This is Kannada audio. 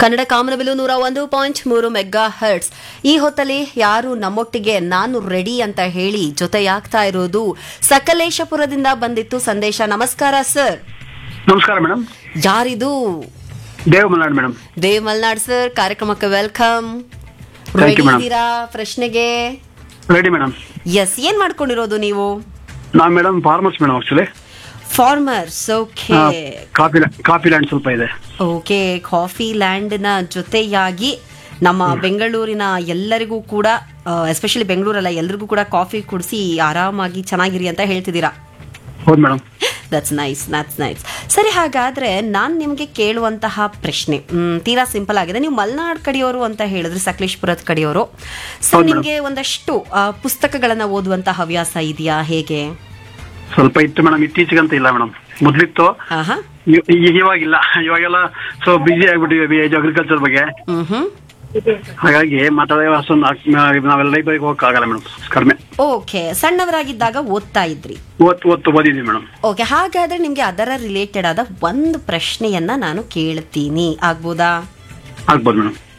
ಕನ್ನಡ ಕಾಮನಬಿಲ್ಲು 101.3 ಮೆಗಾ ಹರ್ಟ್ಸ್. ಈ ಹೊತ್ತಲ್ಲಿ ಯಾರು ನಮ್ಮೊಟ್ಟಿಗೆ ನಾನು ರೆಡಿ ಅಂತ ಹೇಳಿ ಜೊತೆಯಾಗ್ತಾ ಇರೋದು ಸಕಲೇಶಪುರದಿಂದ ಬಂದಿತ್ತು ಸಂದೇಶ. ನಮಸ್ಕಾರ ಸರ್. ನಮಸ್ಕಾರ ಮೇಡಮ್. ಯಾರಿದು? ದೇವ್ ಮಲ್ನಾಡ್ ಮೇಡಮ್. ದೇವ್ ಮಲ್ನಾಡ್ ಸರ್, ಕಾರ್ಯಕ್ರಮಕ್ಕೆ welcome. Thank ready you, madam. ಇದ್ದೀರಾ ಪ್ರಶ್ನೆಗೆ? Ready madam. ಎಸ್. ಏನ್ ಮಾಡ್ಕೊಂಡಿರೋದು ನೀವು? ನಾ madam farmers madam. Actually farmers. Okay coffee land ಸ್ವಲ್ಪ ಇದೆ. ಓಕೆ, ಕಾಫಿ ಲ್ಯಾಂಡ್ ನ ಜೊತೆಯಾಗಿ ನಮ್ಮ ಬೆಂಗಳೂರಿನ ಎಲ್ಲರಿಗೂ ಕೂಡ, ಎಸ್ಪೆಷಲಿ ಬೆಂಗಳೂರಲ್ಲ, ಎಲ್ಲರಿಗೂ ಕೂಡ ಕಾಫಿ ಕುಡಿಸಿ ಆರಾಮಾಗಿ ಚೆನ್ನಾಗಿರಿ ಅಂತ ಹೇಳ್ತಿದ್ದೀರಾ. ಹೌದು ಮೇಡಮ್. That's nice. ಸರಿ, ಹಾಗಾದ್ರೆ ನಾನ್ ನಿಮ್ಗೆ ಕೇಳುವಂತಹ ಪ್ರಶ್ನೆ ತೀರಾ ಸಿಂಪಲ್ ಆಗಿದೆ. ನೀವು ಮಲ್ನಾಡ್ ಕಡೆಯವರು ಅಂತ ಹೇಳಿದ್ರೆ, ಸಕಲೇಶ್ಪುರದ ಕಡೆಯವರು. ಸೊ ಹೌದು ನಿಮ್ಗೆ ಒಂದಷ್ಟು ಪುಸ್ತಕಗಳನ್ನ ಓದುವಂತಹ ಹವ್ಯಾಸ ಇದೆಯಾ, ಹೇಗೆ? ಸ್ವಲ್ಪ ಇತ್ತು ಮೇಡಮ್, ಇತ್ತೀಚೆಗಂತ ಇಲ್ಲ ಮೇಡಮ್. ಮೊದ್ಲಿತ್ತು, ಆಹಾ. ಇವಾಗಿಲ್ಲ. ಇವಾಗೆಲ್ಲ ಸೊ ಬಿಸಿ ಆಗ್ಬಿಟ್ಟಿವಿ ಅಗ್ರಿಕಲ್ಚರ್ ಬಗ್ಗೆ. ಹ್ಮ್. ಹಾಗಾಗಿ ಮಾತಾಡೋ ಅಷ್ಟೊಂದು ನಾವೆಲ್ಲ ಲೈಬ್ರರಿಗೆ ಹೋಗಕ್ಕಾಗಲ್ಲ ಮೇಡಮ್, ಕಡಿಮೆ. ಓಕೆ, ಸಣ್ಣವರಾಗಿದ್ದಾಗ ಓದ್ತಾ ಇದ್ರಿ. ಓದಿದ್ವಿ ಮೇಡಮ್. ಓಕೆ, ಹಾಗಾದ್ರೆ ನಿಮ್ಗೆ ಅದರ ರಿಲೇಟೆಡ್ ಆದ ಒಂದು ಪ್ರಶ್ನೆಯನ್ನ ನಾನು ಕೇಳ್ತೀನಿ, ಆಗ್ಬೋದಾ? ಆಗ್ಬೋದು ಮೇಡಮ್.